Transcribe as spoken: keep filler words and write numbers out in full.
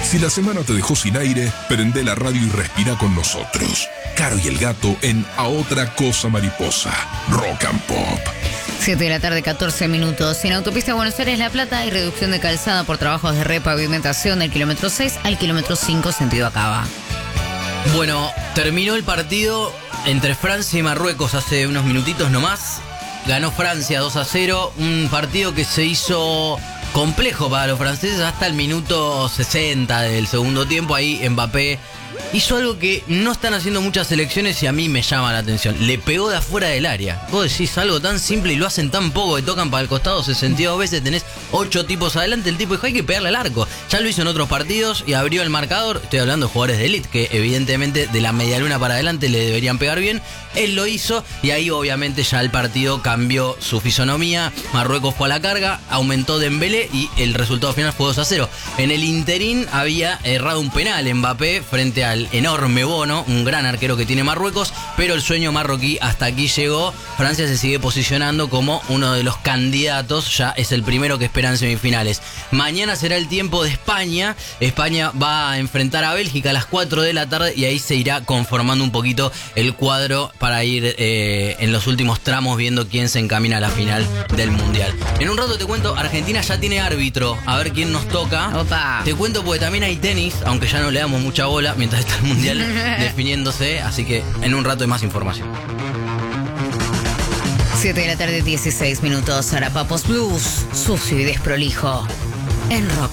Si la semana te dejó sin aire, prende la radio y respira con nosotros. Caro y el Gato en A Otra Cosa Mariposa. Rock and Pop. siete de la tarde, catorce minutos. En Autopista Buenos Aires-La Plata hay reducción de calzada por trabajos de repavimentación del kilómetro seis al kilómetro cinco sentido Acaba. Bueno, terminó el partido entre Francia y Marruecos hace unos minutitos nomás. Ganó Francia dos a cero, un partido que se hizo complejo para los franceses hasta el minuto sesenta del segundo tiempo. Ahí Mbappé hizo algo que no están haciendo muchas selecciones y a mí me llama la atención. Le pegó de afuera del área. Vos decís algo tan simple y lo hacen tan poco que tocan para el costado sesenta y dos veces, tenés ocho tipos adelante. El tipo dijo, hay que pegarle al arco. Ya lo hizo en otros partidos y abrió el marcador. Estoy hablando de jugadores de elite que evidentemente de la medialuna para adelante le deberían pegar bien. Él lo hizo y ahí obviamente ya el partido cambió su fisonomía. Marruecos fue a la carga, aumentó Dembélé y el resultado final fue dos a cero. En el interín había errado un penal Mbappé frente al enorme Bono, un gran arquero que tiene Marruecos, pero el sueño marroquí hasta aquí llegó. Francia se sigue posicionando como uno de los candidatos, ya es el primero que espera en semifinales. Mañana será el tiempo de España. España va a enfrentar a Bélgica a las cuatro de la tarde y ahí se irá conformando un poquito el cuadro para ir eh, en los últimos tramos viendo quién se encamina a la final del Mundial. En un rato te cuento, Argentina ya tiene árbitro, a ver quién nos toca. Opa. Te cuento porque también hay tenis, aunque ya no le damos mucha bola mientras está el Mundial definiéndose, así que en un rato hay más información. siete de la tarde, dieciséis minutos. Arapapos Blues, sucio y desprolijo en Rock.